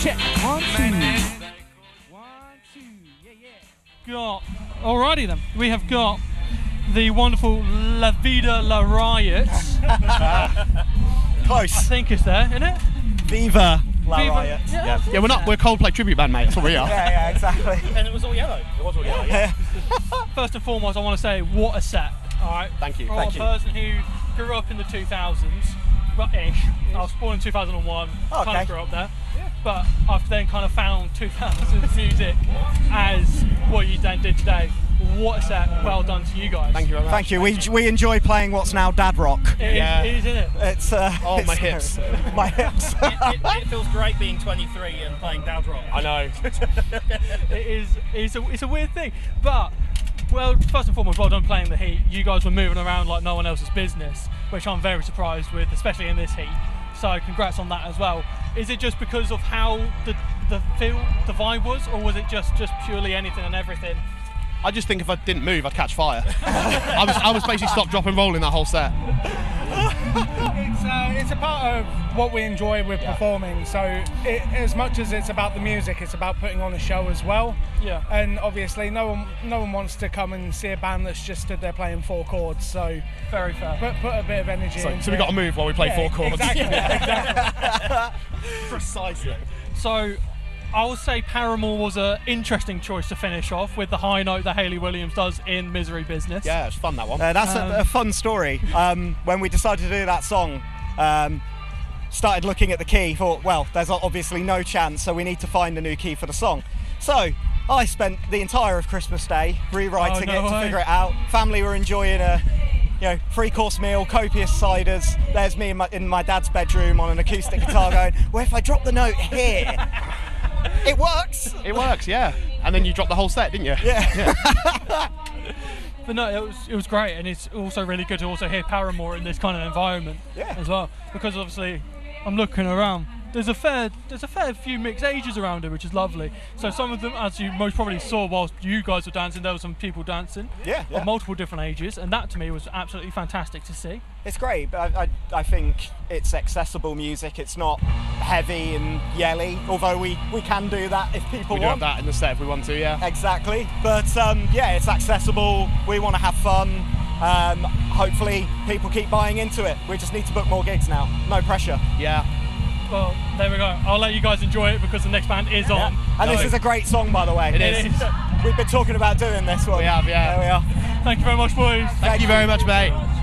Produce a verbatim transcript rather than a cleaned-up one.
check. One, two. One, two. Yeah, yeah. Got. Alrighty then. We have got the wonderful La Vida La Riot. Close. I think it's there, isn't it? Viva La Viva- Riot. Yeah, Yeah, yeah, we're not. We're Coldplay tribute band, mate. That's what we are. Yeah, yeah, exactly. And it was all yellow. It was all yellow, yeah. First and foremost, I want to say what a set. All right. Thank you. From Thank a you. person who grew up in the two thousands, well, ish. I was born in two thousand one. Oh, Kind okay. of grew up there. But I've then kind of found two thousands music as what you then did today. What a set. Well done to you guys. Thank you very much. Thank you. We we enjoy playing what's now dad rock. It is, Yeah. it is, isn't it? It's uh, Oh, it's- my hips. my hips. it, it, it feels great being twenty-three and playing dad rock. I know. It is. It's a. It's a weird thing. But well, first and foremost, well done playing the heat. You guys were moving around like no one else's business, which I'm very surprised with, especially in this heat. So congrats on that as well. Is it just because of how the the feel, the vibe was, or was it just just purely anything and everything? I just think if I didn't move, I'd catch fire. I was. I was basically stop, drop, and rolling that whole set. It's, uh, it's a part of what we enjoy with performing. So it, as much as it's about the music, it's about putting on a show as well. Yeah. And obviously, no one no one wants to come and see a band that's just stood there playing four chords. So Very fair. put put a bit of energy. So, into so we got to it. move while we play Yeah, four chords. Exactly. exactly. Precisely. So I would say Paramore was an interesting choice to finish off with the high note that Hayley Williams does in Misery Business. Yeah, it's fun that one. Uh, that's Um, a, a fun story. Um, when we decided to do that song, um, started looking at the key, thought, well, there's obviously no chance, so we need to find a new key for the song. So I spent the entire of Christmas Day rewriting Oh, no it to way. figure it out. Family were enjoying a you know, three-course meal, copious ciders. There's me in my, in my dad's bedroom on an acoustic guitar going, well, if I drop the note here, it works. It works, yeah. And then you dropped the whole set, didn't you? Yeah. But no, it was it was great, and it's also really good to also hear Paramore in this kind of environment Yeah. as well, because obviously I'm looking around. There's a fair there's a fair few mixed ages around it, which is lovely. So some of them, as you most probably saw whilst you guys were dancing, there were some people dancing Yeah, yeah. of multiple different ages, and that to me was absolutely fantastic to see. It's great, but I, I, I think it's accessible music. It's not heavy and yelly, although we, we can do that if people We do have want. that in the set if we want to, yeah. Exactly. But um, yeah, it's accessible. We want to have fun. Um, hopefully people keep buying into it. We just need to book more gigs now. No pressure. Yeah. Well, there we go. I'll let you guys enjoy it because the next band is on. Yeah. And this So- is a great song, by the way. It It is. is. We've been talking about doing this one. We have, yeah. There we are. Thank you very much, boys. Thank you very much, mate.